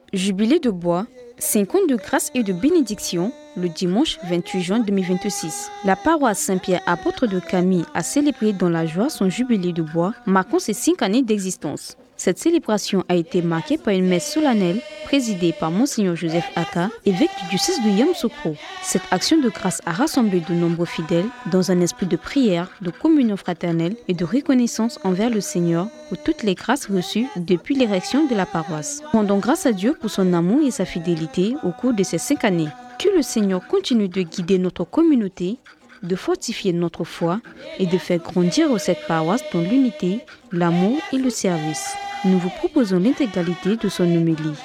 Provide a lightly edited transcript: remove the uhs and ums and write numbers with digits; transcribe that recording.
Jubilé de bois, 5 ans de grâce et de bénédiction, le dimanche 28 juin 2026. La paroisse Saint-Pierre apôtre de Camille a célébré dans la joie son jubilé de bois, marquant ses 5 années d'existence. Cette célébration a été marquée par une messe solennelle présidée par Monseigneur Joseph Aka, évêque du diocèse de Yamoussoukro. Cette action de grâce a rassemblé de nombreux fidèles dans un esprit de prière, de communion fraternelle et de reconnaissance envers le Seigneur pour toutes les grâces reçues depuis l'érection de la paroisse. Rendons grâce à Dieu pour son amour et sa fidélité au cours de ces 5 années. Que le Seigneur continue de guider notre communauté, de fortifier notre foi et de faire grandir cette paroisse dans l'unité, l'amour et le service. Nous vous proposons l'intégralité de son homélie.